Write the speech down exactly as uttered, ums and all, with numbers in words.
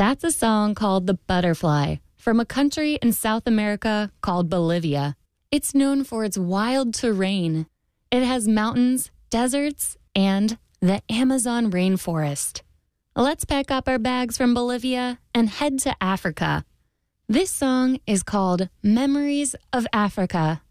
That's a song called The Butterfly from a country in South America called Bolivia. It's known for its wild terrain. It has mountains, deserts, and the Amazon rainforest. Let's pack up our bags from Bolivia and head to Africa. This song is called Memories of Africa.